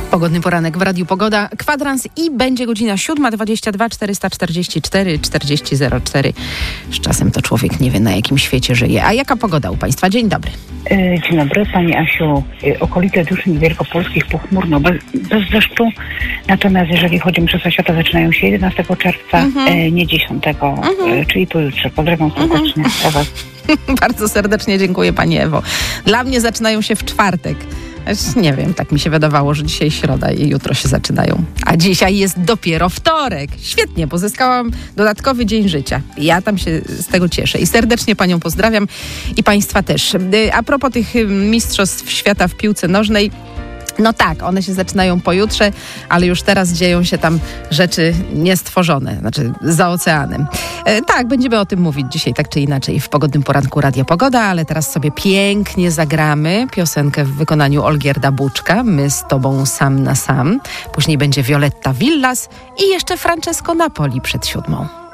Pogodny poranek w Radiu Pogoda, kwadrans i będzie godzina 7:22, 444 4004. Z czasem to człowiek nie wie, na jakim świecie żyje. A jaka pogoda u Państwa? Dzień dobry. Dzień dobry, Pani Asiu. Okolice Duszyn Wielkopolskich pochmurno, bez deszczu. Natomiast jeżeli chodzi o Mistrzostwa Świata, zaczynają się 11 czerwca, nie 10, czyli pojutrze. Pozdrawiam serdecznie. Ewa. Bardzo serdecznie dziękuję Pani Ewo. Dla mnie zaczynają się w czwartek. Nie wiem, tak mi się wydawało, że dzisiaj środa i jutro się zaczynają. A dzisiaj jest dopiero wtorek. Świetnie, pozyskałam dodatkowy dzień życia. Ja tam się z tego cieszę i serdecznie Panią pozdrawiam i Państwa też. A propos tych Mistrzostw Świata w piłce nożnej, no tak, one się zaczynają pojutrze, ale już teraz dzieją się tam rzeczy niestworzone, znaczy za oceanem. Tak, będziemy o tym mówić dzisiaj tak czy inaczej w Pogodnym Poranku Radia Pogoda, ale teraz sobie pięknie zagramy piosenkę w wykonaniu Olgierda Buczka, My z Tobą sam na sam. Później będzie Violetta Villas i jeszcze Francesco Napoli przed 7:00.